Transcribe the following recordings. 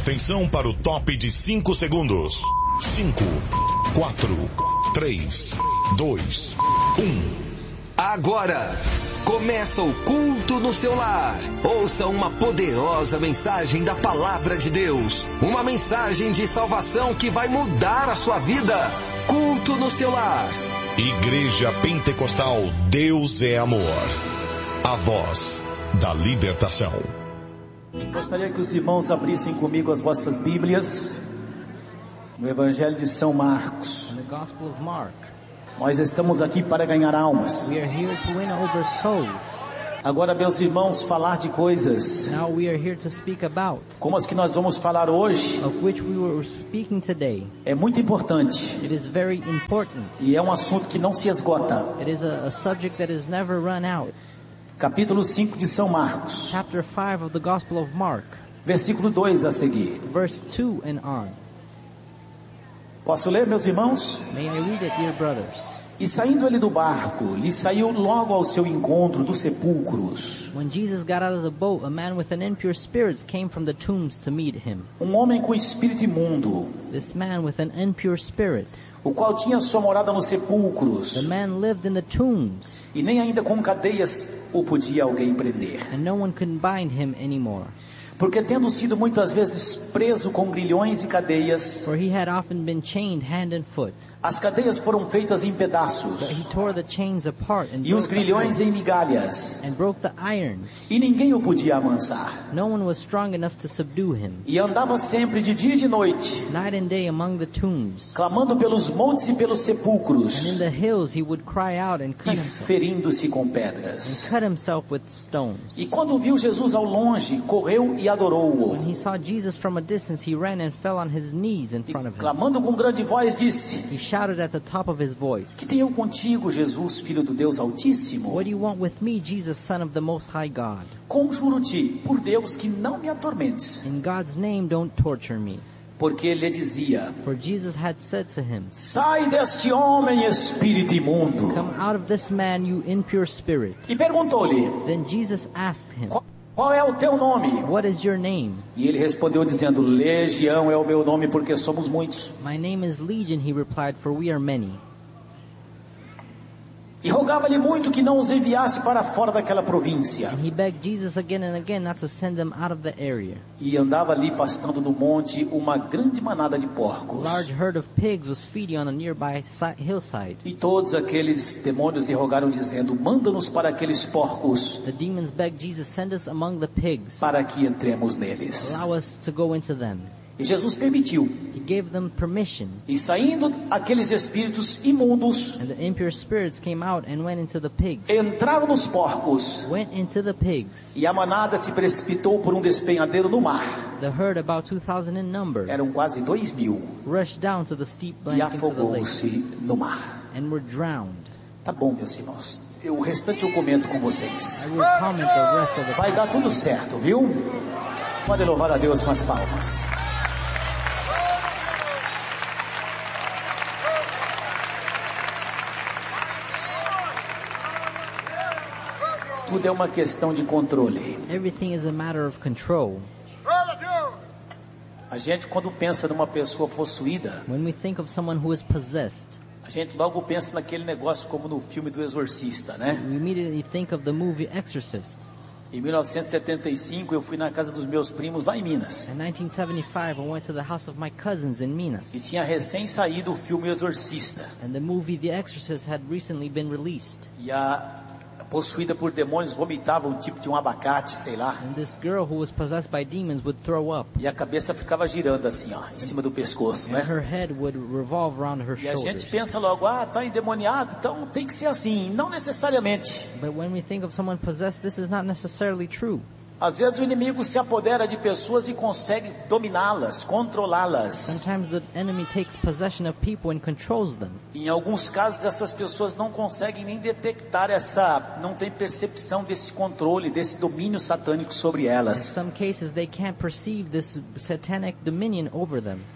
Atenção para o top de 5 segundos. 5, 4, 3, 2, 1. Agora, começa o culto no seu lar. Ouça uma poderosa mensagem da Palavra de Deus. Uma mensagem de salvação que vai mudar a sua vida. Culto no seu lar. Igreja Pentecostal Deus é Amor. A voz da libertação. Gostaria que os irmãos abrissem comigo as vossas Bíblias no Evangelho de São Marcos. The Gospel of Mark. Nós estamos aqui para ganhar almas. We are here to win over souls. Agora, meus irmãos, falar de coisas Now we are here to speak about, como as que nós vamos falar hoje of which we were speaking today. é muito importante It is very important. e é um assunto que não se esgota. It is a subject that is never run out. Capítulo 5 de São Marcos, Chapter 5 of the Gospel of Mark, versículo 2 a seguir. verse 2 and on. Posso ler, meus irmãos? May I read it, dear brothers? E saindo ele do barco, lhe saiu logo ao seu encontro dos sepulcros When Jesus got out of the boat, a man with an impure spirit came from the tombs to meet him. homem com espírito imundo, This man with an impure spirit. o qual tinha sua morada nos sepulcros, The man lived in the tombs, e nem ainda com cadeias o podia alguém prender. and no one could bind him anymore. Porque tendo sido muitas vezes preso com grilhões e cadeias, For he had often been chained hand and foot. as cadeias foram feitas em But pedaços, he tore the chains apart and e os broke the grilhões em migalhas, broke the irons. e ninguém o podia amansar. No one was strong enough to subdue him. E andava sempre de dia e de noite, Night and day among the tombs. clamando pelos montes e pelos And in sepulcros, the hills he would cry out and cut e himself. ferindo-se com And pedras. cut himself with stones. E quando viu Jesus ao longe, correu e adorou-o. When he saw Jesus from a distance, he ran and fell on his knees in E front of him. clamando com grande voz disse: He shouted at the top of his voice, Que tenho contigo, Jesus, Filho do Deus Altíssimo? What do you want with me, Jesus, Son of the Most High God? Conjuro-te, por Deus, que não me atormentes. In God's name, don't torture me. Porque ele dizia: For Jesus had said to him, Sai deste homem, espírito imundo. Come out of this man, you impure spirit. E perguntou-lhe: Then Jesus asked him, Qual é o teu nome? What is your name? E ele respondeu dizendo: Legião é o meu nome, porque somos muitos. My name is Legion, he replied, for we are many. E rogava-lhe muito que não os enviasse para fora daquela província. And he begged Jesus again and again not to send them out of the area. E andava ali pastando no monte uma grande manada de A porcos. large herd of pigs was feeding on a nearby hillside. E todos aqueles demônios lhe rogaram dizendo: Manda-nos para aqueles porcos, The demons begged Jesus, send us among the pigs. para que entremos neles. Allow us to go into them. E Jesus permitiu. He gave them permission. E saindo aqueles espíritos imundos, And the impure spirits came out and went into the pigs. entraram nos porcos. Went into the pigs. E a manada se precipitou por um despenhadeiro no mar. The herd, about 2,000 in number, Eram quase 2.000. rushed down to the steep E bank into the lake afogou-se no mar. and were drowned. Tá bom, meus irmãos. O restante eu comento com vocês. I will comment the rest of the Vai dar tudo certo, viu? Pode louvar a Deus com as palmas. Tudo é uma questão de controle. Everything is a matter of control. A gente, quando pensa numa pessoa possuída, When we think of someone who is possessed, a gente logo pensa naquele negócio como no filme do Exorcista, né? we immediately think of the movie Exorcist. Em 1975 eu fui na casa dos meus primos lá em Minas. In 1975, I went to the house of my cousins in Minas. E tinha recém saído o filme Exorcista. And the movie The Exorcist had recently been released. E a possuída por demônios vomitava um tipo de um abacate, sei lá. And this girl who was possessed by demons would throw up. E a cabeça ficava girando assim, ó, em cima do pescoço, And né? her head would revolve around her E a shoulders. gente pensa logo, tá endemoniado, então tem que ser assim. Não necessariamente. But when we think of someone possessed, this is not necessarily true. Às vezes o inimigo se apodera de pessoas e consegue dominá-las, controlá-las. Sometimes the enemy takes possession of people and controls them. Em alguns casos essas pessoas não conseguem nem detectar não tem percepção desse controle, desse domínio satânico sobre In elas. some cases, they can't perceive this satanic dominion over them.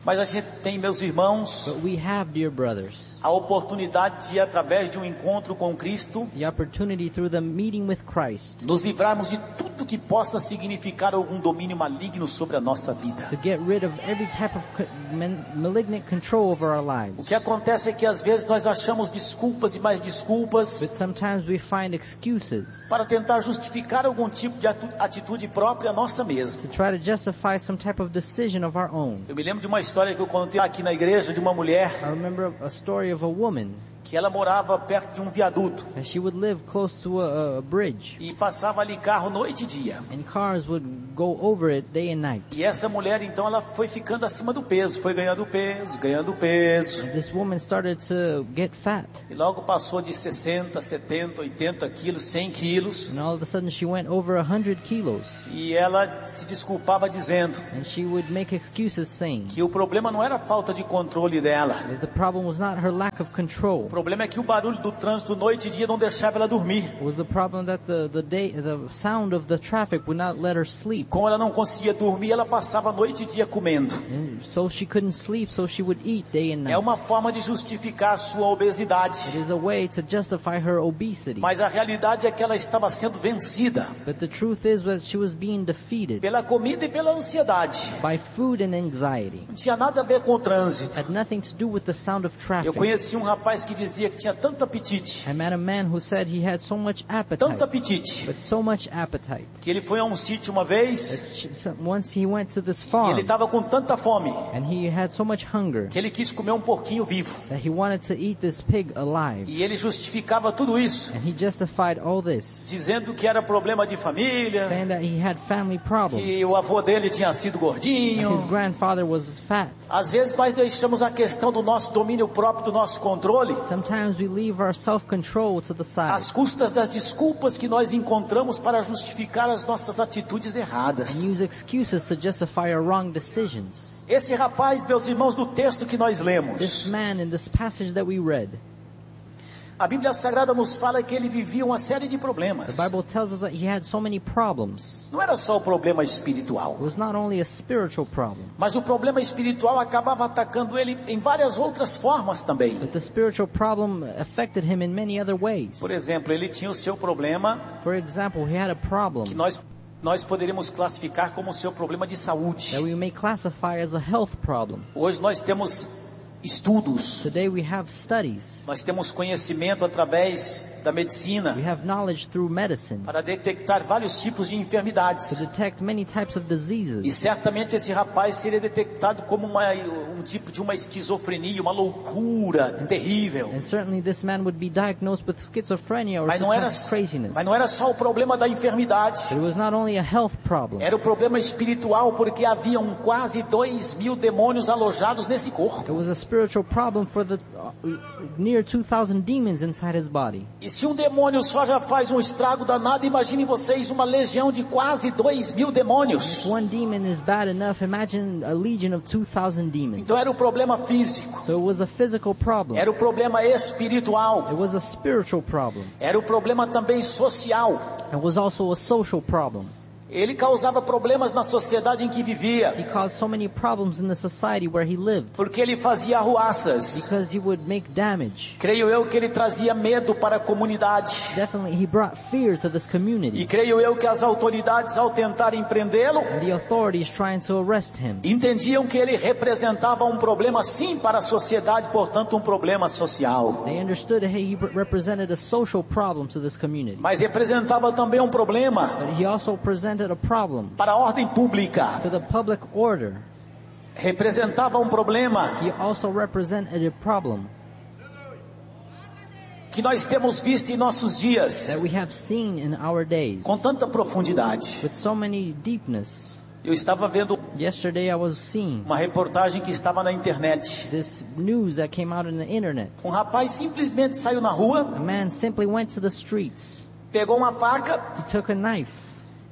Mas a gente tem, meus irmãos, But we have, dear brothers, a oportunidade de, através de um encontro com Cristo, the opportunity through the meeting with Christ nos livrarmos de tudo que possa significar algum domínio maligno sobre a nossa vida. to get rid of every type of malignant control over our O lives. que acontece é que às vezes nós achamos desculpas e mais But desculpas sometimes we find excuses para tentar justificar algum tipo de atitude própria nossa mesma. to try to justify some type of decision of our own. Eu me lembro de uma história que eu contei aqui na igreja de uma mulher I remember a story of a woman que ela morava perto de um viaduto that she would live close to a bridge, e passava ali carro noite e dia. and cars would go over it day and night. E essa mulher então ela foi ficando acima do peso, foi ganhando peso, ganhando peso. And this woman started to get fat, E logo passou de 60, 70, 80 quilos, 100 quilos. and all of a sudden she went over 100 kilos, E ela se desculpava dizendo and she would make excuses saying que o problema não era a falta de controle dela. that the problem was not her lack of control. O problema é que o barulho do trânsito noite e dia não deixava ela dormir. It was the problem that the sound of the traffic would not let her E sleep. como ela não conseguia dormir, ela passava a noite e dia comendo. And so she couldn't sleep, so she would eat day and É night. uma forma de justificar a sua obesidade. It is a way to justify her obesity. Mas a realidade é que ela estava sendo vencida But the truth is that she was being defeated pela comida e pela ansiedade. by food and anxiety. Não tinha nada a ver com o trânsito. Had nothing to do with the sound of Eu traffic. conheci um rapaz que dizia que tinha tanto apetite, I met a man who said he had so much tanto appetite, apetite, but so much appetite, que ele foi a um sítio uma vez once he went to this e farm ele estava com tanta fome and he had so much hunger que ele quis comer um porquinho vivo. that he wanted to eat this pig alive. E ele justificava tudo isso, And he justified all this, dizendo que era problema de família, saying that he had family problems, que o avô dele tinha sido that his gordinho. grandfather was fat. Às vezes nós deixamos a questão do nosso domínio próprio, do nosso controle, Sometimes we leave our self-control to the side às custas das desculpas que nós encontramos para justificar as nossas atitudes and erradas. use excuses to justify our wrong decisions. Esse rapaz, meus irmãos, no texto que nós This lemos, man in this passage that we read, a Bíblia Sagrada nos fala que ele vivia uma série de problemas. the Bible tells us that he had so many problems. Não era só o problema espiritual, It was not only a spiritual problem, mas o problema espiritual acabava atacando ele em várias outras formas também. but the spiritual problem affected him in many other ways. Por exemplo, ele tinha o seu problema For example, he had a que problem nós poderíamos classificar como o seu problema de saúde. that we may classify as a health problem. Hoje nós temos estudos, Today we have studies, nós temos conhecimento através da medicina we have knowledge through medicine para detectar vários tipos de to enfermidades. detect many types of E diseases. certamente esse rapaz seria detectado como um tipo de uma esquizofrenia, uma loucura terrível. And certainly this man would be diagnosed with schizophrenia or Mas some não kind era, of craziness. mas não era só o problema da enfermidade. But it was not only a health problem. Era o problema espiritual, porque haviam quase 2.000 demônios alojados nesse corpo. It was a spiritual problem for the near 2,000 demons inside his body. E se um demônio só já faz um estrago danado, imaginem vocês uma legião de quase 2.000 demônios. If one demon is bad enough, imagine a legion of 2,000 demons. Então era o problema físico, So it was a physical problem. era o problema espiritual, It was a spiritual problem. era o problema também social. It was also a social problem. Ele causava problemas na sociedade em que vivia, He caused so many problems in the society where he lived porque ele fazia arruaças. because he would make damage. Creio eu que ele trazia medo para a comunidade. Definitely, he brought fear to this E community. creio eu que as autoridades, ao tentarem prendê-lo, And the authorities trying to arrest him entendiam que ele representava um problema sim para a sociedade, portanto um problema social. They understood that he represented a social problem to this community. Mas representava também um problema But he also presented a problem para a ordem pública. to the public order. Representava um problema He also represented a problem que nós temos visto em nossos dias that we have seen in our days com tanta profundidade. with so many deepness. Eu estava vendo Yesterday I was seeing uma reportagem que estava na internet. this news that came out on the internet. Um rapaz simplesmente saiu na rua, A man simply went to the streets. pegou uma faca He took a knife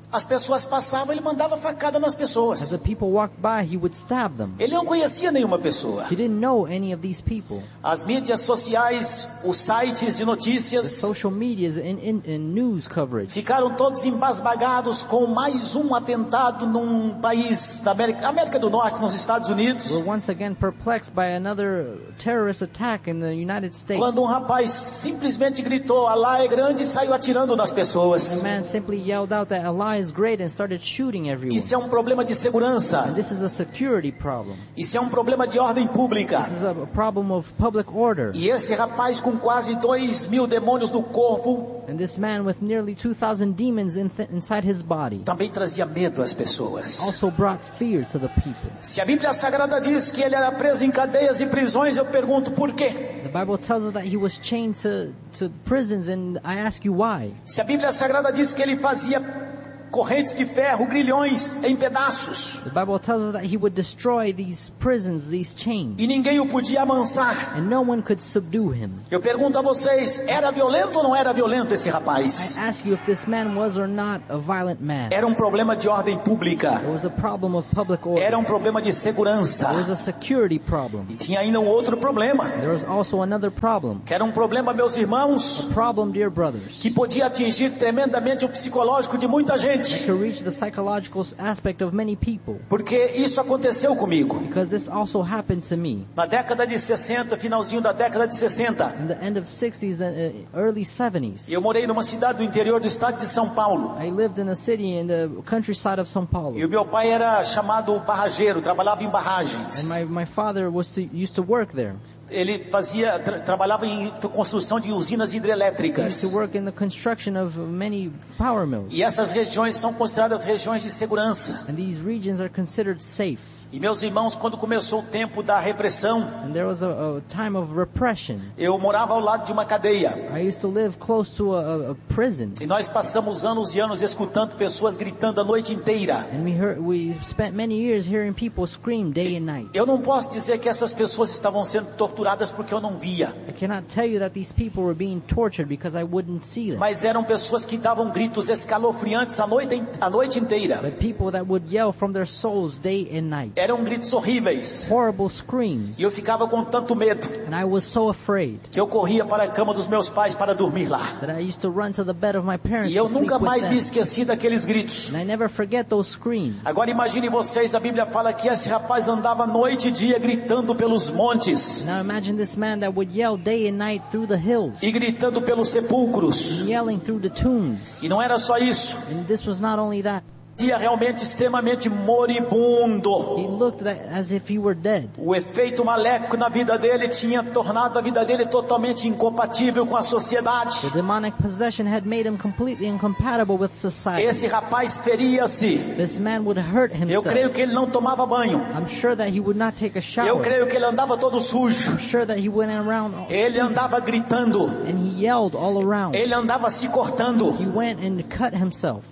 As pessoas passavam, ele mandava facada nas As pessoas. the people walked by, he would stab them. Ele não conhecia nenhuma pessoa. He didn't know any of these people. As mídias sociais, os sites de The notícias, social medias and news coverage ficaram todos embasbagados com mais um atentado num país da América do Norte, nos Estados Unidos. were once again perplexed by another terrorist attack in the United States. Quando um rapaz simplesmente gritou, Alá é grande, e saiu atirando nas A pessoas. man simply yelled out that Allah is great and started shooting everyone. Isso é um problema de segurança. And this is a security problem. Isso é um problema de ordem pública. This is a problem of public order. E esse rapaz com quase 2.000 demônios no corpo And this man with nearly 2,000 demons inside his body também trazia medo às pessoas. also brought fear to the people. Se a Bíblia Sagrada diz que ele era preso em cadeias e prisões, eu pergunto por quê? The Bible tells us that he was chained to prisons, and I ask you why. Se a Bíblia Sagrada diz que ele fazia correntes de ferro, grilhões em pedaços, The Bible tells us that he would destroy these prisons, these chains, e ninguém o podia amansar. and no one could subdue him. Eu pergunto a vocês, era violento ou não era violento esse I rapaz? ask you if this man was or not a violent man. Era um problema de ordem pública. It was a problem of public order. Era um problema de segurança. It was a security problem. E tinha ainda um outro problema, There was also another problem. que era um problema, meus irmãos, A problem, dear brothers, que podia atingir tremendamente o psicológico de muita that gente. could reach the psychological aspect of many people. Porque isso aconteceu comigo. Because this also happened to me. Na década de 60, finalzinho da década de 60, In the end of 60s, the early 70s, eu morei numa cidade do interior do estado de São Paulo. I lived in a city in the countryside of São Paulo. E o meu pai era chamado barrageiro, trabalhava em And barragens. my father used to work there. Ele trabalhava em construção de usinas He used hidrelétricas. to work in the construction of many power mills. E essas regiões são consideradas regiões de segurança. And these regions are considered safe. E meus irmãos, quando começou o tempo da repressão, And there was a time of repression. eu morava ao lado de uma cadeia. I used to live close to a prison. E nós passamos anos e anos escutando pessoas gritando a noite inteira. And we spent many years hearing people scream day and night. Eu não posso dizer que essas pessoas estavam sendo torturadas porque eu não via. I cannot tell you that these people were being tortured because I wouldn't see them. Mas eram pessoas que davam gritos escalofriantes a noite inteira. But people that would yell from their souls day and night. Eram gritos horríveis. Horrible screams. E eu ficava com tanto medo And I was so afraid que eu corria para a cama dos meus pais para dormir lá. that I used to run to the bed of my parents E eu to sleep nunca with mais them. me esqueci daqueles gritos. And I never forget those screams. Agora imagine vocês, a Bíblia fala que esse rapaz andava noite e dia gritando pelos montes Now imagine this man that would yell day and night through the hills, e gritando pelos sepulcros. and yelling through the tombs. E não era só isso. And this was not only that. Dia realmente extremamente moribundo. He looked as if he were dead. O efeito maléfico na vida dele tinha tornado a vida dele totalmente incompatível com a sociedade. The demonic possession had made him completely incompatible with society. Esse rapaz feria-se. This man would hurt Eu himself. creio que ele não tomava banho. I'm sure that he would not take a Eu shower. creio que ele andava todo sujo. I'm sure that he went around Ele andava gritando. and he yelled all around. Ele andava se cortando. He went and cut himself.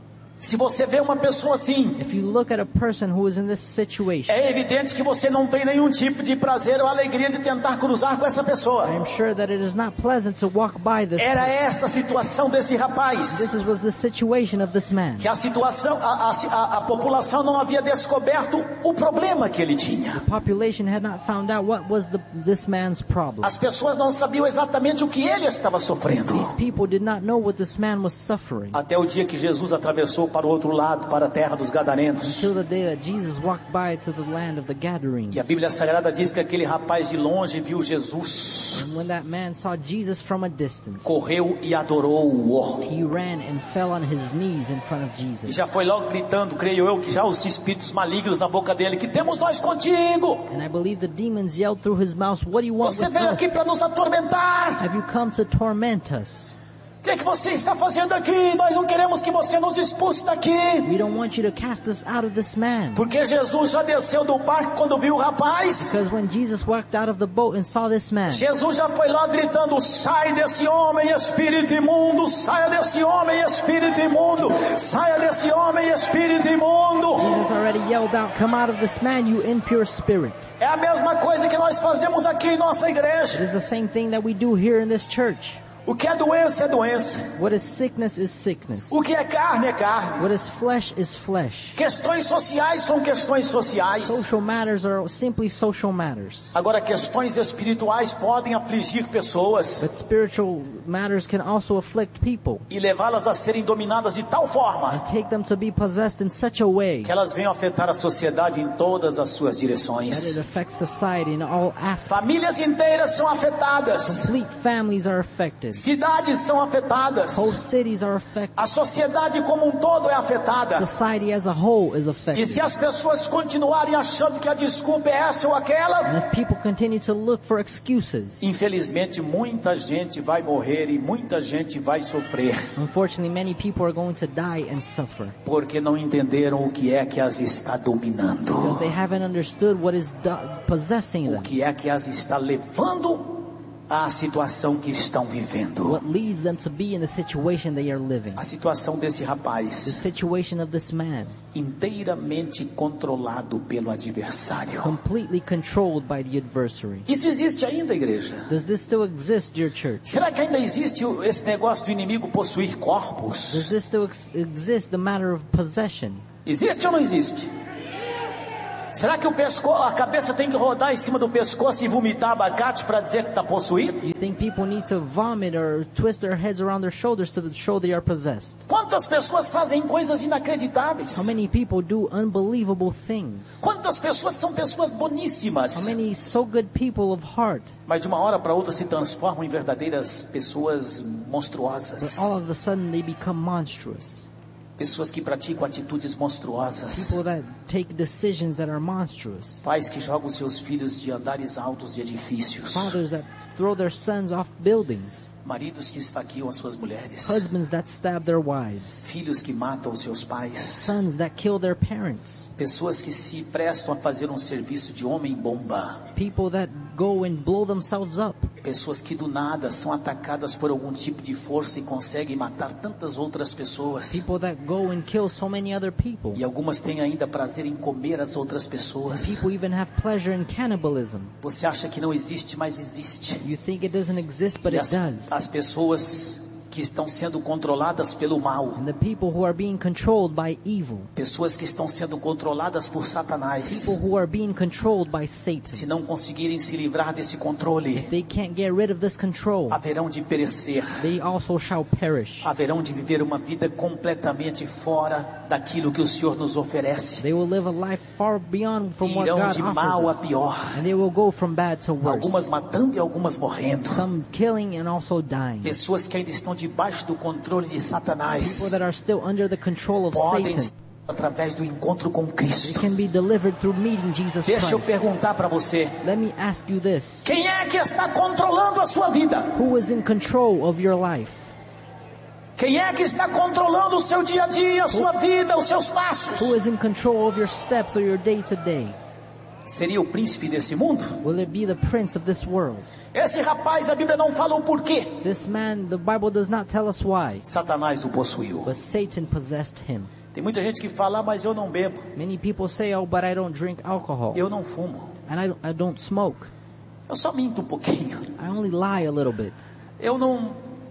Se você vê uma pessoa assim, If you look at a person who is in this situation, é evidente que você não tem nenhum tipo de prazer ou alegria de tentar cruzar com essa pessoa. I am sure that it is not pleasant to walk by this Era person. essa a situação desse rapaz. Was the situation of this man. Que a situação, a população não havia descoberto o problema que ele tinha. The population had not found out what was this man's problem. As pessoas não sabiam exatamente o que ele estava sofrendo. These people did not know what this man was suffering. Até o dia que Jesus atravessou para o outro lado, para a terra dos Gadarenos. Until the day that Jesus walked by to the land of the Gadarenes. E a Bíblia Sagrada diz que aquele rapaz de longe viu Jesus. And when that man saw Jesus from a distance, Correu e adorou-o. he ran and fell on his knees in front of E Jesus. já foi logo gritando, creio eu, que já os espíritos malignos na boca dele, que temos nós contigo. And I believe the demons yelled through his mouth, "What do you want Você with veio us? aqui para nos atormentar. Have you come to torment us? O que você está fazendo aqui? Nós não queremos que você nos expulse daqui. We don't want you to cast us out of this man." Porque Jesus já desceu do barco quando viu o rapaz. Because when Jesus walked out of the boat and saw this man, Jesus já foi lá gritando, sai desse homem, espírito imundo, saia desse homem, espírito imundo, saia desse homem, espírito imundo. Jesus already yelled out, "Come out of this man, you impure spirit." É a mesma coisa que nós fazemos aqui em nossa It igreja. is the same thing that we do here in this church. O que é doença é doença. What is sickness. O que é carne é carne. What is flesh. Questões sociais são questões sociais. Social matters are simply social matters. Agora, questões espirituais podem afligir pessoas But spiritual matters can also afflict people e levá-las a serem dominadas de tal forma and take them to be possessed in such a way que elas venham afetar a sociedade em todas as suas that it direções. affects society in all aspects. Famílias inteiras são afetadas. Complete families are affected. Cidades são afetadas. Whole cities are affected. A sociedade como um todo é afetada. Society as a whole is E affected. se as pessoas continuarem achando que a desculpa é essa ou And aquela, if people continue to look for excuses, infelizmente muita gente vai morrer e muita gente vai sofrer, unfortunately many people are going to die and suffer porque não entenderam o que é que as está dominando, because they haven't understood what is possessing o them, que é que as está levando à situação que estão vivendo. what leads them to be in the situation they are living. A situação desse The rapaz, situation of this man, inteiramente controlado pelo adversário. completely controlled by the adversary. Isso existe ainda, igreja? Does this still exist, dear church? Será que ainda existe esse negócio do inimigo possuir Does corpos? this still exist, the matter of possession? Existe ou não existe? Será que a cabeça tem que rodar em cima do pescoço e vomitar abacate para dizer que está possuído? You think people need to vomit or twist their heads around their shoulders to show they are possessed? Quantas pessoas fazem coisas inacreditáveis? How many people do unbelievable things? Quantas pessoas são pessoas How boníssimas, many so good people of heart, mas de uma hora para outra se transformam em verdadeiras pessoas but monstruosas? all of a sudden they become monstrous? Pessoas que praticam atitudes monstruosas. People that take decisions that are monstrous. Pais que jogam seus filhos de andares altos de edifícios. Fathers that throw their sons off buildings. Maridos que esfaqueiam as suas mulheres. Husbands that stab their wives. Filhos que matam os seus pais. Sons that kill their parents. Pessoas que se prestam a fazer um serviço de homem-bomba. People that go and blow themselves up. Pessoas que do nada são atacadas por algum tipo de força e conseguem matar tantas outras pessoas. People that go and kill so many other people. E algumas têm ainda prazer em comer as outras pessoas. People even have pleasure in cannibalism. Você acha que não existe, mas existe. You think it doesn't exist, but E it does. as pessoas que estão sendo controladas pelo mal. And the people who are being controlled by evil. Pessoas que estão sendo controladas por Satanás. People who are being controlled by Se Satan. não conseguirem se livrar desse controle, They can't get rid of this control. haverão de perecer. They also shall perish. Haverão de viver uma vida completamente fora daquilo que o Senhor nos oferece. They will live a life far beyond from what Irão God de mal a offers us. pior. And they will go from bad to worse. Algumas matando e algumas morrendo. Some killing and also dying. Pessoas que ainda estão debaixo do controle de Satanás People that are still under the control of podem, Satan. através do encontro com They Cristo. can be delivered through meeting Jesus Deixa eu Christ. perguntar para você: Let me ask you this. quem é que está controlando a sua vida? Who is in control of your life? Quem é que está controlando o seu dia a dia, a sua vida, os seus passos? Who is in control of your steps or your day to day? Seria o príncipe desse mundo? Will it be the prince of this world? Esse rapaz, a Bíblia não fala o porquê. This man, the Bible does not tell us why, Satanás o possuiu. but Satan possessed him. Tem muita gente que fala: mas eu não bebo, Many people say, oh, but I don't drink alcohol, eu não fumo, and I don't smoke. eu só minto um pouquinho, I only lie a little bit. eu não...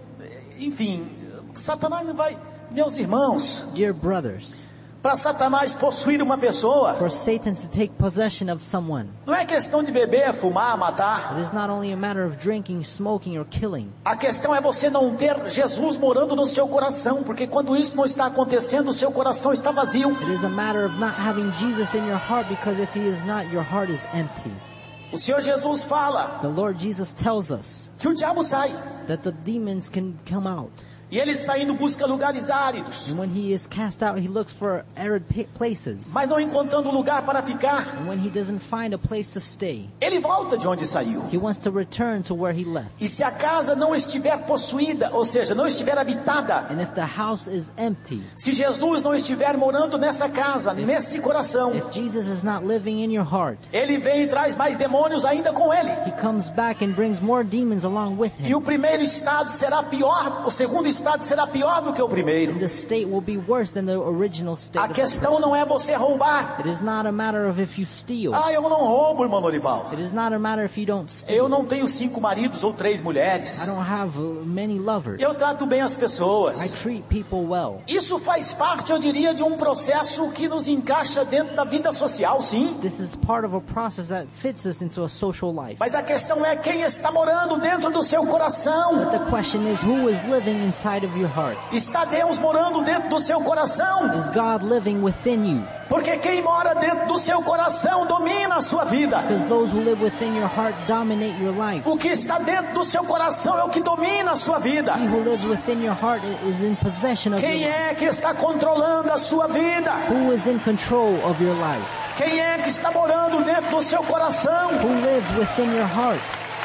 Enfim, Satanás não vai... Meus irmãos, Dear brothers, para Satanás possuir uma pessoa, for Satan to take possession of someone, não é questão de beber, fumar, matar. it is not only a matter of drinking, smoking, or killing. A questão é você não ter Jesus morando no seu coração, porque quando isso não está acontecendo, o seu coração está vazio. It is a matter of not having Jesus in your heart, because if he is not, your heart is empty. O Senhor Jesus fala The Lord Jesus tells us que o diabo sai, that the demons can come out. e ele saindo busca lugares áridos, And when he is cast out, he looks for arid places. mas não encontrando lugar para ficar, And when he doesn't find a place to stay, ele volta de onde saiu. he wants to return to where he left. E se a casa não estiver possuída, ou seja, não estiver habitada, And if the house is empty, se Jesus não estiver morando nessa casa, nesse coração, if Jesus is not living in your heart, ele vem e traz mais demônios ainda com ele. he comes back and brings more demons along with E him. o primeiro estado será pior, o segundo estado estado será pior do que o primeiro. And the state will be worse than the original state. A questão não é você roubar. It is not a matter of if you steal. Eu não roubo, irmão Lorival. It is not a matter if you don't steal. Eu não tenho 5 maridos ou 3 mulheres. I don't have many lovers. Eu trato bem as I pessoas. treat people well. Isso faz parte, eu diria, de um processo que nos encaixa dentro da vida social, sim. This is part of a process that fits us into a social life. Mas a questão é quem está morando dentro do seu coração. The question is, who is living inside of your heart? Está Deus morando dentro do seu coração? Is God living within you? Porque quem mora dentro do seu coração domina a sua vida. Because those who live within your heart dominate your life. O que está dentro do seu coração é o que domina a sua vida. He who lives within your heart is in possession of your Quem life. é que está controlando a sua vida? Who is in control of your life? Quem é que está morando dentro do seu coração? Who lives within your heart?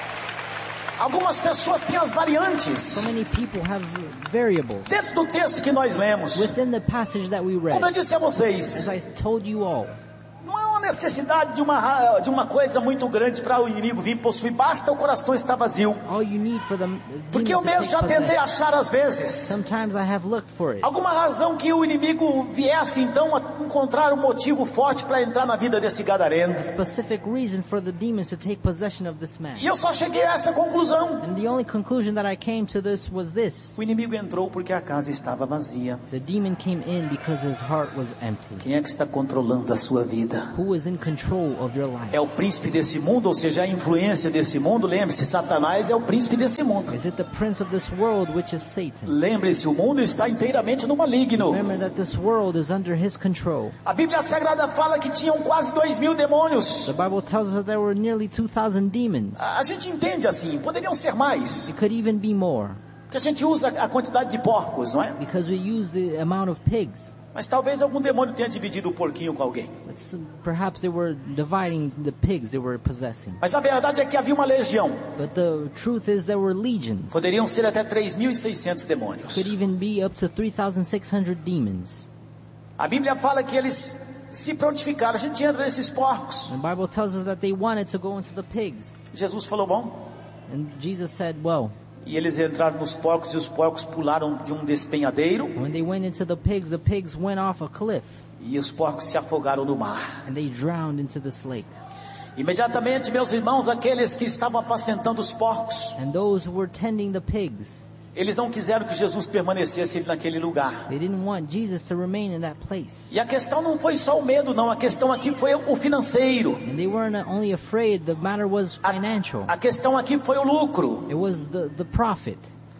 Algumas pessoas têm as variantes. So many people have variables Dentro do texto que nós lemos, within the passage that we read. como eu disse a vocês, As I told you all, não há uma necessidade de uma coisa muito grande para o inimigo vir possuir. Basta o coração estar vazio. all you need for them. Porque eu mesmo já tentei achar às vezes Sometimes I have looked for it. alguma razão que o inimigo viesse então a encontrar um motivo forte para entrar na vida desse gadareno. A specific reason for the demons to take possession of this man. E eu só cheguei a essa conclusão. And the only conclusion that I came to this was this. O inimigo entrou porque a casa estava vazia. The demon came in because his heart was empty. Quem é que está controlando a sua vida? Who is in control of your life? É o príncipe desse mundo, ou seja, a influência desse mundo. Lembre-se, Satanás é o príncipe desse mundo. Is it the prince of this world, which is Satan? Lembre-se, o mundo está inteiramente no maligno. Remember that this world is under his control. A Bíblia Sagrada fala que tinham quase 2.000 demônios. The Bible tells us that there were nearly 2,000 demons. A gente entende assim, poderiam ser mais. It could even be more, Porque a gente usa a quantidade de porcos, não é? because we use the amount of pigs. Mas talvez algum demônio tenha dividido o porquinho com alguém. Perhaps they were dividing the pigs they were possessing. Mas a verdade é que havia uma legião. But the truth is there were legions. Poderiam ser até 3.600 demônios. Could even be up to 3,600 demons. A Bíblia fala que eles se prontificaram. A gente entra nesses porcos. The Bible tells us that they wanted to go into the pigs. Jesus falou, bom. And Jesus said, well, E eles entraram nos porcos e os porcos pularam de um despenhadeiro. when they went into the pigs went off a cliff. E os porcos se afogaram no mar. And they drowned into this lake. Imediatamente, meus irmãos, aqueles que estavam apacentando os porcos, And those who were tending the pigs, eles não quiseram que Jesus permanecesse naquele lugar. they didn't want Jesus to remain in that place. E a questão não foi só o medo, não. A questão aqui foi o financeiro. And they weren't only afraid, the matter was financial. A questão aqui foi o lucro. It was the profit.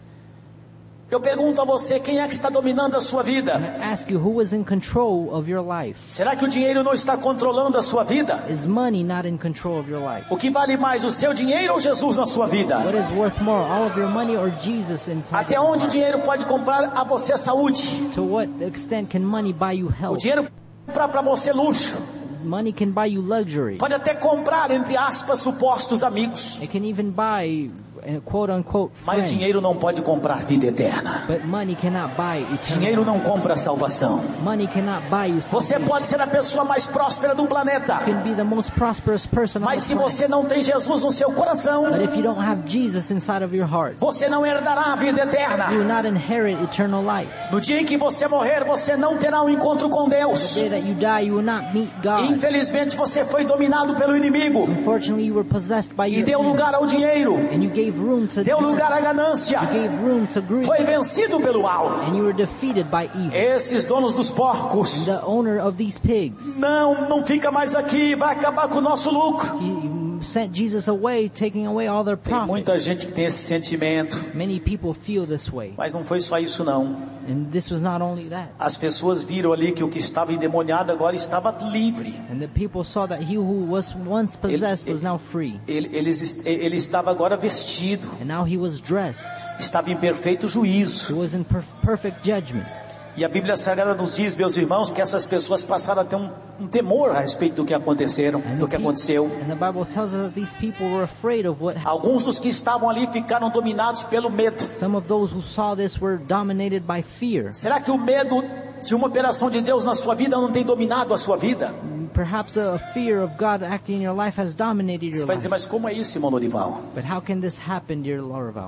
Eu pergunto a você, quem é que está dominando a sua vida? I ask you, who is in control of your life? Será que o dinheiro não está controlando a sua vida? Is money not in control of your life? O que vale mais, o seu dinheiro ou Jesus na sua vida? What is worth more, all of your money or Jesus inside Até of your onde o heart? dinheiro pode comprar a você saúde? To what extent can money buy you O health? dinheiro pode comprar para você luxo. Money can buy you luxury. Pode até comprar, entre aspas, supostos amigos. It can even buy quote unquote Mas friends. dinheiro não pode comprar vida eterna. But money cannot buy eternal. Dinheiro não compra salvação. Money cannot buy you Você salvation. pode ser a pessoa mais próspera do planeta. You can be the most prosperous person on Mas the se planet. você não tem Jesus no seu coração, But if you don't have Jesus inside of your heart, você não herdará a vida you will eterna. not inherit eternal life. No dia em que você morrer, você não terá um encontro com Deus. The day that you die, you will not meet God. Infelizmente, você foi dominado pelo inimigo. Unfortunately, you were possessed by E your deu enemy. lugar ao dinheiro. And you gave room to Deu death. lugar à ganância. You gave room to greed. Foi vencido pelo mal. And you were defeated by evil. Esses donos dos porcos. The owner of these pigs, Não fica mais aqui. Vai acabar com o nosso lucro. he sent Jesus away, taking away all their Tem profit. muita gente que tem esse sentimento. Many people feel this way. Mas não foi só isso não. And this was not only that. As pessoas viram ali que o que estava endemoniado agora estava livre. And the people saw that he who was once possessed was now free. Ele estava agora vestido. And now he was dressed. Estava em perfeito He juízo. was in perfect judgment. E a Bíblia Sagrada nos diz, meus irmãos, que essas pessoas passaram a ter um temor a respeito do que aconteceu. And the Bible tells us that these people were afraid of what happened. Alguns dos que estavam ali ficaram dominados pelo medo. Some of those who saw this were dominated by fear. Será que o medo de uma operação de Deus na sua vida não tem dominado a sua vida? Perhaps a fear of God acting in your life has dominated Você your vai dizer, life. mas como é isso, irmão Lorival? But how can this happen, dear Lorival?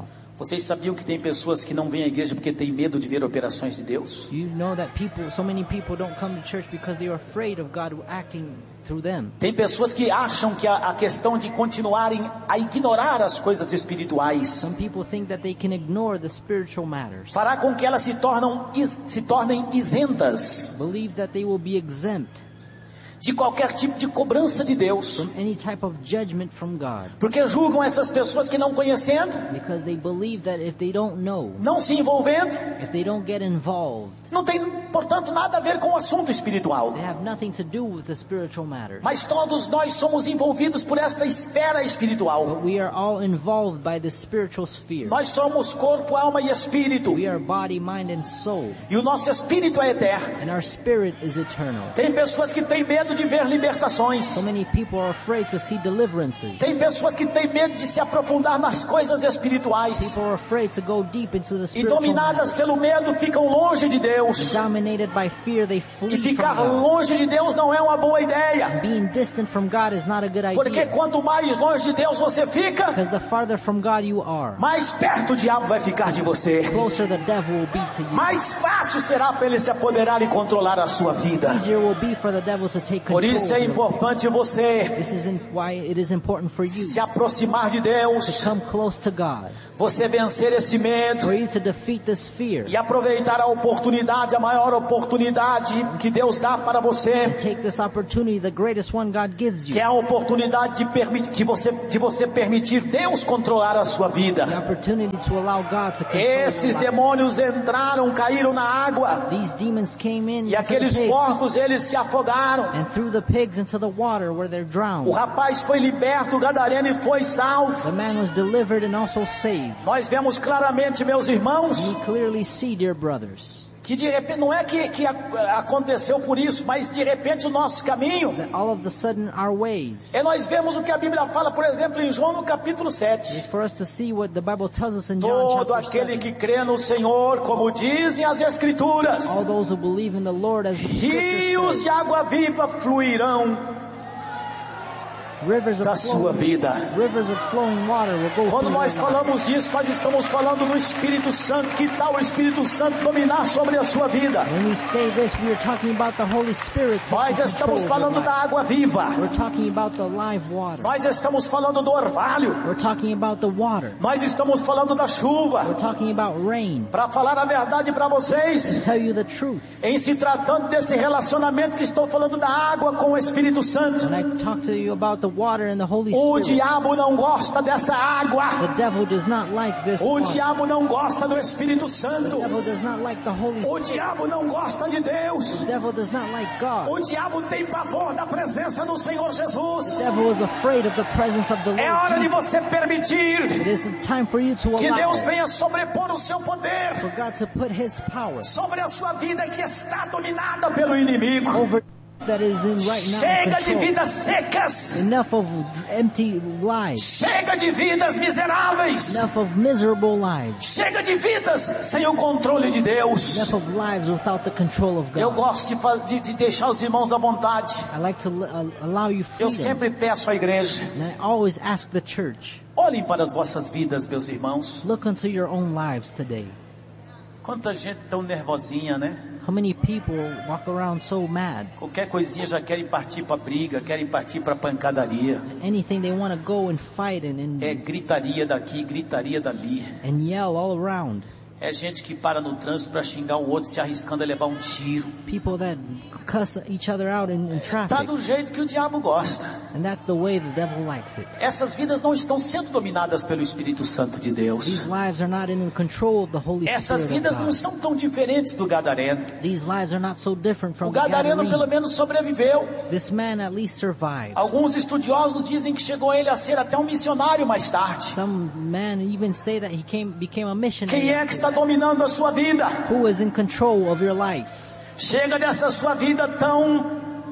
Vocês sabiam que tem pessoas que não vêm à igreja porque têm medo de ver operações de Deus? You know that so many people don't come to church because they are afraid of God acting through them. Tem pessoas que acham que a questão de continuarem a ignorar as coisas espirituais Some people think that they can ignore the spiritual matters. fará com que elas se tornem isentas Believe that they will be exempt de qualquer tipo de cobrança de Deus, from any type of judgment from God. porque julgam essas pessoas que não conhecendo, Because they believe that if they don't know, não se envolvendo, if they don't get involved, não tem, portanto, nada a ver com o assunto espiritual. they have nothing to do with the spiritual matters. Mas todos nós somos envolvidos por essa esfera espiritual. But we are all involved by the spiritual sphere. Nós somos corpo, alma e espírito. We are body, mind, and soul. E o nosso espírito é eterno. And our spirit is eternal. Tem pessoas que têm medo de ver libertações. So many people are afraid to see deliverances. Tem pessoas que têm medo de se aprofundar nas coisas espirituais. People are afraid to go deep into the E spiritual dominadas matters. pelo medo ficam longe de Deus. Dominated by fear, they E flee ficar from God. longe de Deus não é uma boa ideia. Being distant from God is not a good Porque idea. quanto mais longe de Deus você fica, Because the farther from God you are, mais perto o diabo vai ficar de você. closer the devil will be to you. Mais fácil será para ele se apoderar e controlar a sua vida. Easier will be for the devil to take Por control. isso é importante você This is why it is important for you se aproximar de to Deus, come close to God, você vencer esse medo for you to defeat this fear, e aproveitar a oportunidade, a maior oportunidade que Deus dá para você, take this opportunity, the greatest one God gives que you, é a oportunidade de você permitir Deus controlar a sua vida. the opportunity to allow God to control Esses your life. demônios entraram, caíram na água, These demons came in e into the aqueles pigs, porcos eles se afogaram. and threw the pigs into the water where they're O drowned. rapaz foi liberto, o gadareno e foi salvo. The man was delivered and also saved. Nós vemos claramente, meus irmãos, We clearly see, dear brothers, que de repente, não é que aconteceu por isso, mas de repente o nosso caminho, that all of a sudden our ways, nós vemos o que a Bíblia fala, por exemplo, em João no capítulo is 7. for us to see what the Bible tells us in John Todo chapter aquele 7. que crê no Senhor, como dizem as Escrituras, All those who believe in the Lord, as the rios scripture de água viva fluirão says, da sua vida. rivers of flowing water will go Quando through nós your life. falamos disso, nós estamos falando do Espírito Santo. Que tal o Espírito Santo dominar sobre a sua vida? When we say this, we are talking about the Holy Spirit taking Nós control estamos of your falando life. da água viva. We're talking about the live water. Nós estamos falando do orvalho. We're talking about the water. Nós estamos falando da chuva. We're talking about rain. Para falar a verdade para vocês, To tell you the truth, em se tratando desse relacionamento que estou falando da água com o Espírito Santo, when I talk to you about the water and the Holy o Spirit, diabo não gosta dessa água. the devil does not like this O water. diabo não gosta do Espírito The Santo. devil does not like the Holy O Spirit. diabo não gosta de Deus. The devil does not like God. O diabo tem pavor da presença do Senhor Jesus. The devil is afraid of the presence of the É hora Lord de Jesus. você permitir It is time for you to que allow Deus venha sobrepor o seu poder for God to put His power sobre a sua vida que está dominada pelo inimigo. over that is in right now Chega de control. vidas secas. Enough of empty lives. Chega de vidas miseráveis. Enough of miserable lives. Chega de vidas sem o controle de Deus. Enough of lives without the control of Eu God. gosto de deixar os irmãos à vontade. I like to allow you Eu freedom. sempre peço à igreja, And I always ask the church, olhem para as vossas vidas, meus irmãos. look into your own lives today. Quanta gente tão nervosinha, né? How many people walk around so mad? Qualquer coisinha já querem partir para briga, querem partir para pancadaria. Anything they want to go and fight É gritaria daqui, gritaria dali. and yell all around. É gente que para no trânsito para xingar o outro, se arriscando a levar um tiro. People that cuss each other out in Tá traffic. do jeito que o diabo gosta. And that's the way the devil likes it. Essas vidas não estão sendo dominadas pelo Espírito Santo de Deus. These lives are not in the control of the Holy Essas Spirit vidas of não God. são tão diferentes do gadareno. These lives are not so different O from the gadareno pelo Gadarene. menos sobreviveu. This man at least survived. Alguns estudiosos dizem que chegou ele a ser até um missionário mais tarde. Some men even say that he became a missionary. Quem é que está dominando a sua vida? Who is in control of your life? Chega dessa sua vida tão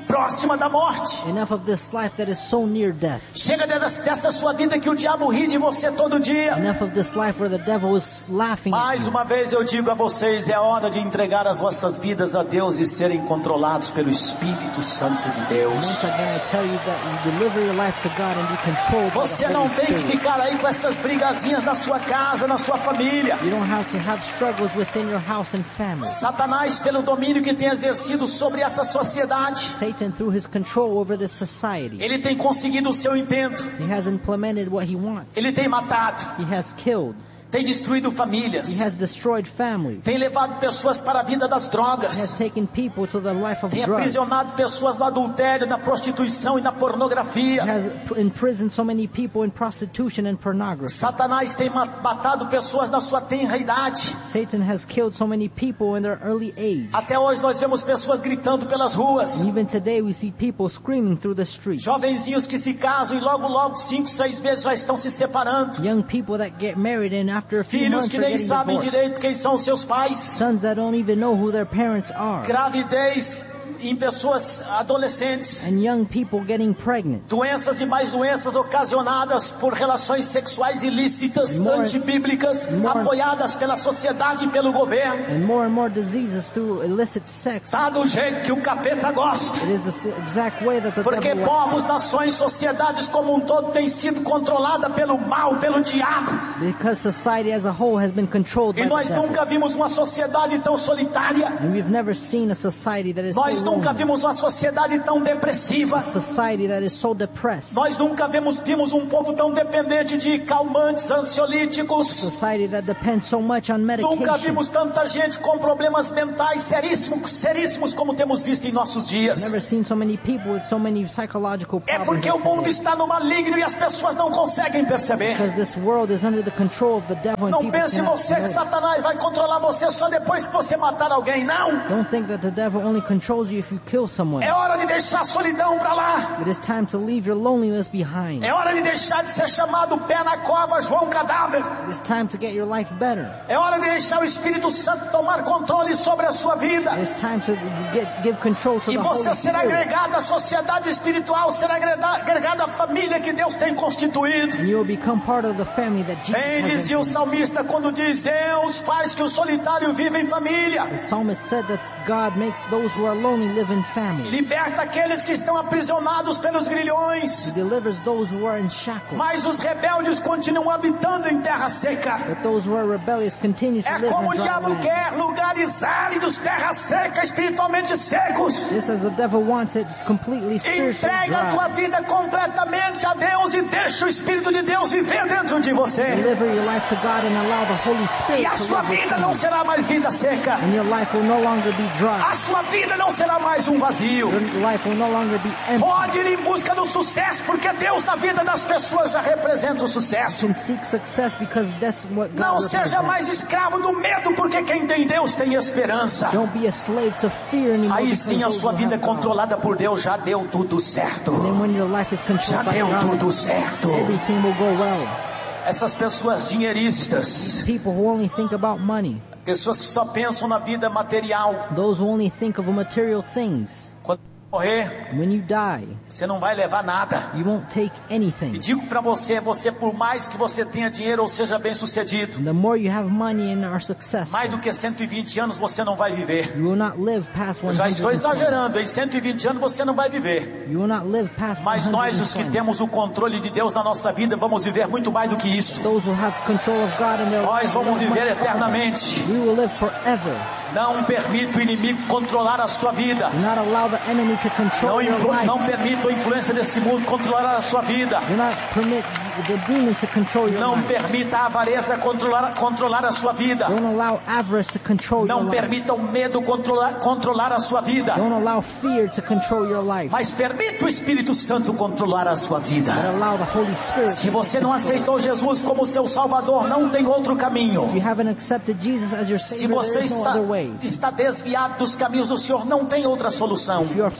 próxima da morte. Enough of this life that is so near death. Chega dessa sua vida que o diabo ri de você todo dia. Enough of this life where the devil is laughing at Mais you. uma vez eu digo a vocês, é hora de entregar as vossas vidas a Deus e serem controlados pelo Espírito Santo de Deus. Once again I tell you that you deliver your life to God and be controlled by Você the não Holy tem que Spirit. ficar aí com essas brigazinhas na sua casa, na sua família. You don't have to have struggles within your house and family. Satanás, pelo domínio que tem exercido sobre essa sociedade, Satan, through his control over this society, ele tem conseguido o seu intento. he has implemented what he wants. Ele tem matado, He has killed. tem destruído He famílias, has destroyed families. tem levado pessoas para a vida das He has drogas, taken people to the life of tem drugs. aprisionado pessoas no adultério, na prostituição e na He pornografia. has imprisoned so many people in prostitution and pornography. Satanás tem matado pessoas na sua tenra idade. Satan has killed so many people in their early age. Até hoje nós vemos pessoas gritando pelas ruas. And even today we see people screaming through the streets. Jovenzinhos que se casam e logo 5, 6 meses já estão se separando. Young people that get married and after a few Filhos months que are nem getting sabem divorced. direito quem são seus pais. Sons that don't even know who their parents are. Gravidez em pessoas adolescentes. And young people getting pregnant. Doenças e mais doenças ocasionadas por relações sexuais ilícitas, More- antibíblicas, more- apoiadas pela sociedade e pelo governo. And more diseases through illicit sex. Tá do jeito que o capeta gosta. It is the exact way that the Porque devil wants. povos, nações, sociedades como um todo têm sido controladas pelo mal, pelo diabo. Because society as a whole has been controlled E by nós the devil. nunca vimos uma sociedade tão solitária. And we've never seen a society that is Nós so nunca lonely. vimos uma sociedade tão depressiva. A society that is so depressed. Nós nunca vimos um povo tão dependente de calmantes, ansiolíticos. Society that depends so much on Nunca medication. vimos tanta gente com problemas mentais seríssimos como temos visto em nossos dias. Never seen so many people with so many psychological É problems. porque o as mundo today. está no maligno e as pessoas não conseguem perceber. Because this world is under the control of the devil and Não people pense cannot você que notice. Satanás vai controlar você só depois que você matar alguém. Não! Don't think that the devil only controls you if you kill someone. É hora de deixar a solidão pra lá. It is time to leave your loneliness behind. É hora de deixar de ser chamado pé na cova, João Cadáver. It is time to get your life better. É hora de deixar o Espírito Santo tomar controle sobre a sua vida. It is time to give control to E the Holy você será Spirit. agregado à sociedade espiritual, será agregado à família que Deus tem constituído. And you will become part of the family that Jesus Bem has dizia o intended. salmista quando diz: Deus faz que o solitário viva em família. The psalmist said that God makes those who are lonely live in family. Liberta aqueles que estão aprisionados pelos grilhões. He delivers those who are in shackles. Mas os rebeldes continuam habitando em terra seca. But those who are rebellious continue to É live como o in dry diabo land. quer, lugares áridos, terra seca, espiritualmente secos. Just as the devil wants it completely spiritually Entrega a tua dry. vida completamente a Deus e deixa o Espírito de Deus viver dentro de você. Deliver your life to God and allow the Holy E Spirit a to sua live vida within não you. será mais vida seca. And your life will no longer be dry. A sua vida não será mais um vazio. Your life will no longer be empty. Pode ir em busca do sucesso, porque Deus na vida das pessoas já representa o You sucesso. can seek success because that's what God Não seja represents. mais escravo do medo, porque quem tem Deus tem esperança. Don't be a slave to fear anymore. Aí because sim a those sua who vida é have God. controlada por Deus, já deu tudo certo. And then when your life is Já controlled by deu God, tudo certo. everything will go well. Essas pessoas dinheiristas, People who only think about money, pessoas que só pensam na vida material, those who only think of material things, quando morrer, when you die, você não vai levar nada. you won't take E anything. digo pra você, por mais que você tenha dinheiro ou seja bem sucedido, And the more you have money and are successful, mais do que 120 anos você não vai viver. you will not live past Eu já estou 120. exagerando, em 120 anos você não vai viver. You will not live past Mas nós, os que 120. temos o controle de Deus na nossa vida, vamos viver muito mais do que isso. Those who have control of God in their Nós lives, vamos will live viver much longer. eternamente. We will live forever. Não permita o inimigo controlar a sua vida. Do not allow the enemy to control your life. Não permita a influência desse mundo controlar a sua vida. Do not permit the demons to control your Não life. permita a avareza controlar a sua vida. Don't allow avarice to control your Não life. permita o medo controlar a sua vida. Don't allow fear to control your life. Mas permita o Espírito Santo controlar a sua vida. But allow the Holy Spirit Se to você não aceitou Jesus como seu Salvador, não tem outro caminho. If you haven't accepted Jesus as your Se Savior, você there is no other way. está desviado dos caminhos do Senhor, não tem outra solução. If you are far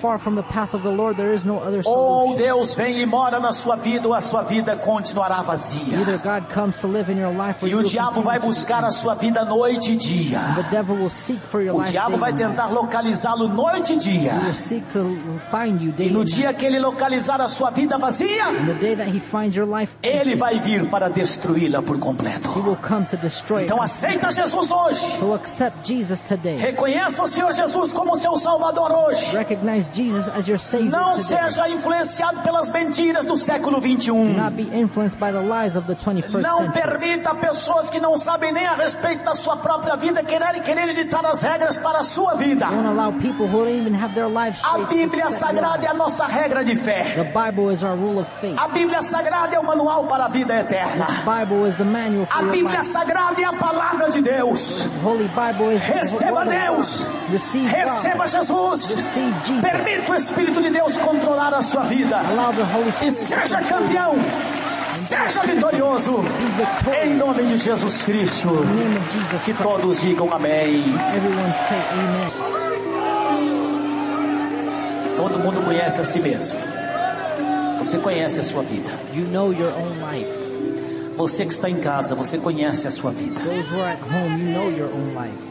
far from the path of the Lord, there is no other Ou solution. Deus vem e mora na sua vida, ou a sua vida continuará vazia. Either God comes to live in your life, or E you o will diabo vai continue to buscar a sua vida noite e dia. The devil will seek for your O life diabo day vai and night. tentar localizá-lo noite e dia. He will seek to find you day E no and dia night. que ele localizar a sua vida vazia, And the day that he finds your life ele empty, vai vir para destruí-la por completo. he will come to destroy Então it. aceita Jesus hoje. So accept Jesus today. Reconheça o Senhor Jesus como seu Salvador hoje. Recognize Jesus as your Savior Não today. seja influenciado pelas mentiras do século Do 21. not be influenced by the lies of the 21st Não century. permita pessoas que não sabem nem a respeito da sua própria vida querer ditar as regras para a sua vida. Don't allow people who don't even have their lives A straight to Bíblia set your Sagrada é a life. nossa regra de The fé. Bible is our rule of faith. A Bíblia Sagrada é o manual para a vida eterna. The Bible is the manual for A your Bíblia life. Sagrada é a palavra de Deus. The Holy Bible is the Receba word of Deus. God. Receive Receba God. Jesus. Receive Jesus. Permita o Espírito de Deus controlar a sua vida. Allow the Holy E Spirit to seja control you. campeão. Seja vitorioso. Be victorious. Em nome de Jesus Cristo. In the name of Jesus Que Christ. todos digam amém. Everyone say amen. Todo mundo conhece a si mesmo. Você conhece a sua vida. You know your own life. Você que está em casa, você conhece a sua vida. Those who are at home, you know your own life.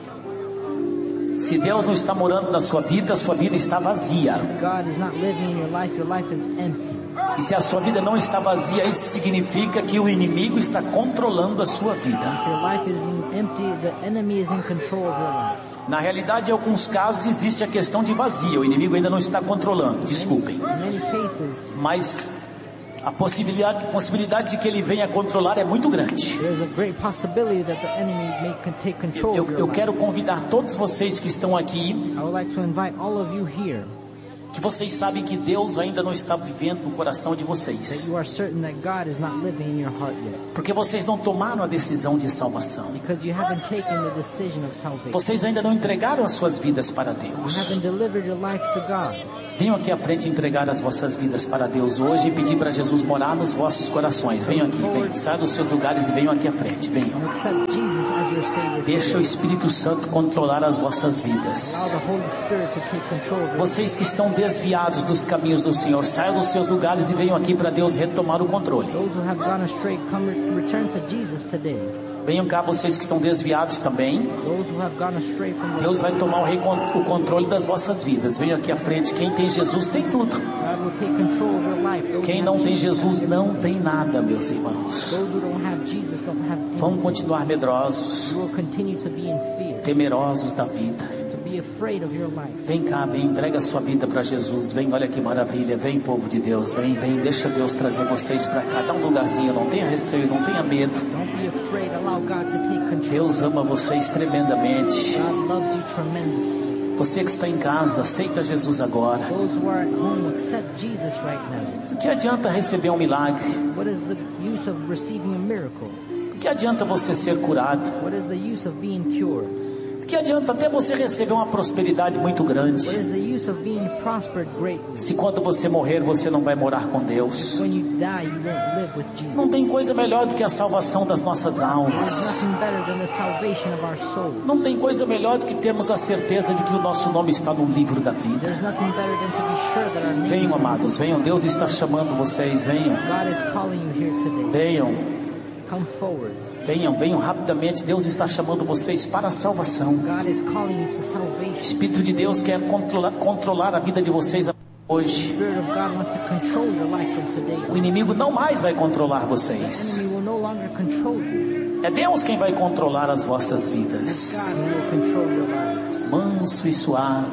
Se Deus não está morando na sua vida está vazia. God is not living in your life is empty. E se a sua vida não está vazia, isso significa que o inimigo está controlando a sua vida. If your life is empty, the enemy is in control of your life. Na realidade, em alguns casos existe a questão de vazio. O inimigo ainda não está controlando, desculpem. In many cases, Mas a possibilidade de que ele venha controlar é muito grande. there's a great possibility that the enemy may take control of your Eu life. quero convidar todos vocês que estão aqui, I would like to invite all of you here que vocês sabem que Deus ainda não está vivendo no coração de that vocês. you are certain that God is not living in your heart yet, Porque vocês não tomaram a decisão de salvação. because you haven't taken the decision of salvation. Vocês ainda não entregaram as suas vidas para You Deus. haven't delivered your life to God. Venham aqui à frente entregar as vossas vidas para Deus hoje e pedir para Jesus morar nos vossos corações. Venham aqui, venham. Saiam dos seus lugares e venham aqui à frente. Venham. And accept Jesus as your Savior. Deixa o today. Espírito Santo controlar as vossas Allow vidas. the Holy Spirit to take control of your life. Vocês que estão desviados dos caminhos do Senhor, saiam dos seus lugares e venham aqui para Deus retomar o controle. Those who have gone astray, return to Jesus today. Venham cá vocês que estão desviados também. Those who have gone astray from the Deus vai tomar o controle das vossas vidas. Venham aqui à frente. Quem tem Jesus tem tudo. God will take control of your life. Those Quem who não have tem Jesus, Jesus não tem nada, meus irmãos. those who don't have Jesus don't have anything. Vamos continuar medrosos, You will continue to be in fear, temerosos da vida. to be afraid of your life. Vem cá, vem, entrega a sua vida para Jesus. Vem, olha que maravilha. Vem, povo de Deus. Vem, vem, deixa Deus trazer vocês para cá. Dá um lugarzinho, não tenha receio, não tenha medo. Don't be afraid. Allow God to take control. Deus ama vocês tremendamente. God loves you tremendously. Você que está em casa, aceita Jesus agora. Those who are at home, accept Jesus right now. Do que adianta receber um milagre? What is the use of receiving a miracle? Do que adianta você ser curado? What is the use of being cured? Do que adianta até você receber uma prosperidade muito grande? What is the use of being prospered greatly? Se quando você morrer, você não vai morar com Deus. When you die, you won't live with Jesus. Não tem coisa melhor do que a salvação das nossas There's almas. nothing better than the salvation of our soul. Não tem coisa melhor do que termos a certeza de que o nosso nome está no livro da vida. There's nothing better than to be sure that our names Venham, are amados, venham. Deus está chamando vocês. Venham, God is calling you here today. venham, Come forward. venham, venham rapidamente. Deus está chamando vocês para a salvação. God is calling you to O salvation. Espírito de Deus quer controlar a vida de vocês The hoje. Spirit of God wants to control your life from today. O inimigo não mais vai controlar The vocês. enemy will no longer control you. É Deus quem vai controlar as vossas It's vidas. God who will control your lives. Manso e suave.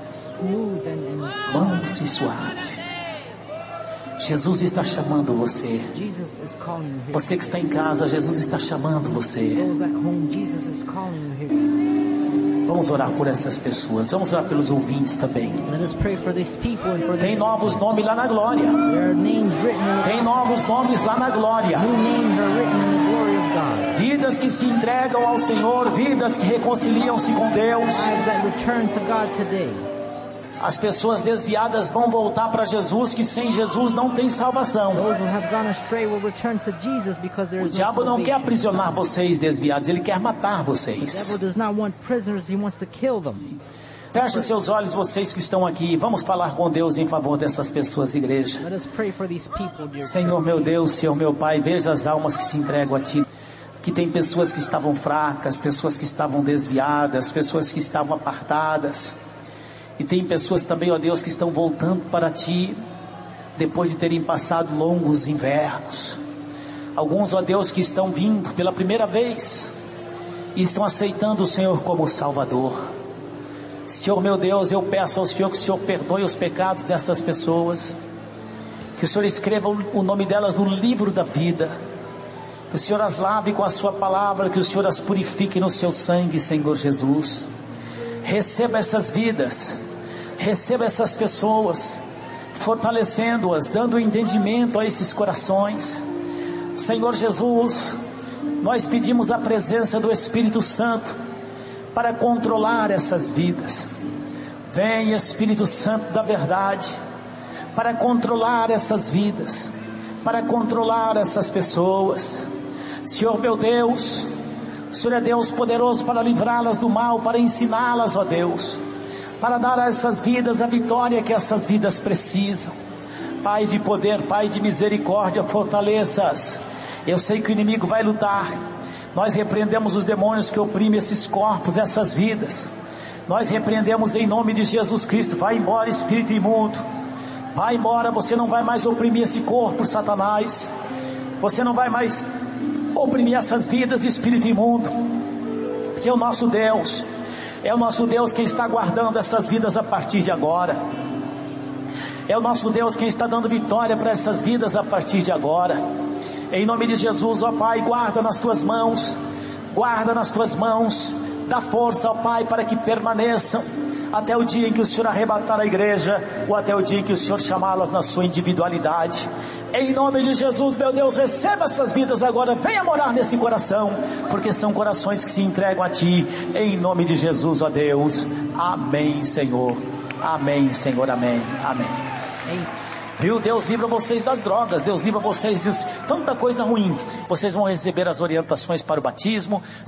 Smooth and Manso e suave. Jesus está chamando você. Jesus is calling you here. Você que está em casa, Jesus está chamando você. Those at home, Jesus is calling you here. Vamos orar por essas pessoas. Vamos orar pelos ouvintes também. Let us pray for these people and for Tem these. novos nomes lá na glória. There are names written in Tem novos nomes lá na glória. New names are written in the glory of God. Vidas que se entregam ao Senhor. Vidas que reconciliam-se com Deus. Lives that return to God today. As pessoas desviadas vão voltar para Jesus, que sem Jesus não tem salvação. Those who have gone astray will return to Jesus because there O is no diabo não quer salvation. aprisionar vocês desviados, ele quer matar The devil vocês. does not want prisoners, he wants to kill them. Feche seus olhos, vocês que estão aqui. Vamos falar com Deus em favor dessas pessoas, igreja. Let us pray for these people, dear Senhor meu Deus, Senhor meu Pai, veja as almas que se entregam a Ti. Que tem pessoas que estavam fracas, pessoas que estavam desviadas, pessoas que estavam apartadas. E tem pessoas também, ó Deus, que estão voltando para Ti, depois de terem passado longos invernos. Alguns, ó Deus, que estão vindo pela primeira vez e estão aceitando o Senhor como Salvador. Senhor meu Deus, eu peço ao Senhor que o Senhor perdoe os pecados dessas pessoas, que o Senhor escreva o nome delas no livro da vida, que o Senhor as lave com a sua palavra, que o Senhor as purifique no seu sangue, Senhor Jesus. Receba essas vidas, receba essas pessoas, fortalecendo-as, dando entendimento a esses corações. Senhor Jesus, nós pedimos a presença do Espírito Santo para controlar essas vidas. Vem, Espírito Santo da verdade, para controlar essas vidas, para controlar essas pessoas. Senhor meu Deus, o Senhor é Deus poderoso para livrá-las do mal, para ensiná-las, ó Deus, para dar a essas vidas a vitória que essas vidas precisam. Pai de poder, Pai de misericórdia, fortaleça-as. Eu sei que o inimigo vai lutar. Nós repreendemos os demônios que oprimem esses corpos, essas vidas. Nós repreendemos em nome de Jesus Cristo. Vai embora, espírito imundo. Vai embora, você não vai mais oprimir esse corpo, Satanás. Você não vai mais oprimir essas vidas, espírito imundo. Porque é o nosso Deus quem está guardando essas vidas a partir de agora. É o nosso Deus quem está dando vitória para essas vidas a partir de agora. Em nome de Jesus, ó Pai, guarda nas Tuas mãos, dá força, ó Pai, para que permaneçam até o dia em que o Senhor arrebatar a igreja, ou até o dia em que o Senhor chamá-las na sua individualidade. Em nome de Jesus, meu Deus, receba essas vidas agora, venha morar nesse coração, porque são corações que se entregam a Ti, em nome de Jesus, ó Deus. Amém, Senhor, amém, amém. Viu? Deus livra vocês das drogas, Deus livra vocês de tanta coisa ruim. Vocês vão receber as orientações para o batismo.